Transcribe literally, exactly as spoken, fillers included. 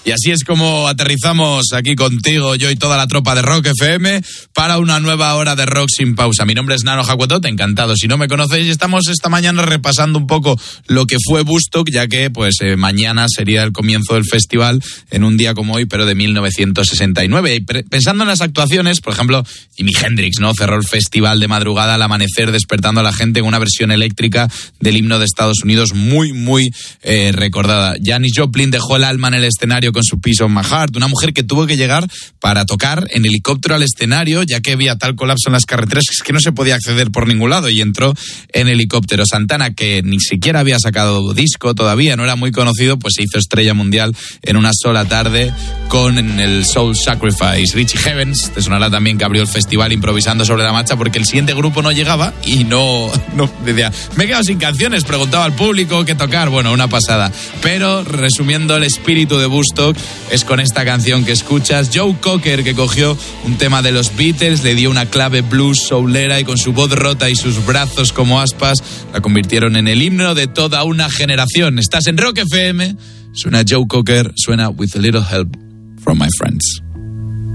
Y así es como aterrizamos aquí contigo, yo y toda la tropa de Rock F M, para una nueva hora de Rock sin pausa. Mi nombre es Nano Jacuetote, encantado. Si no me conocéis, estamos esta mañana repasando un poco lo que fue Woodstock, ya que pues eh, mañana sería el comienzo del festival, en un día como hoy, pero de mil novecientos sesenta y nueve. Y pre- pensando en las actuaciones, por ejemplo, Jimi Hendrix, ¿no? Cerró el festival de madrugada al amanecer, despertando a la gente con una versión eléctrica del himno de Estados Unidos muy, muy eh, recordada. Janis Joplin dejó el alma en el escenario con su Piece of My Heart, una mujer que tuvo que llegar para tocar en helicóptero al escenario, ya que había tal colapso en las carreteras que no se podía acceder por ningún lado, y entró en helicóptero. Santana, que ni siquiera había sacado disco todavía, no era muy conocido, pues se hizo estrella mundial en una sola tarde con el Soul Sacrifice. Richie Havens, te sonará también, que abrió el festival improvisando sobre la marcha porque el siguiente grupo no llegaba y no, no decía, me he quedado sin canciones, preguntaba al público qué tocar. Bueno, una pasada. Pero resumiendo el espíritu de Woodstock, es con esta canción que escuchas. Joe Cocker, que cogió un tema de los Beatles, le dio una clave blues soulera y con su voz rota y sus brazos como aspas la convirtieron en el himno de toda una generación. Estás en Rock F M, suena Joe Cocker, suena With a Little Help from My Friends.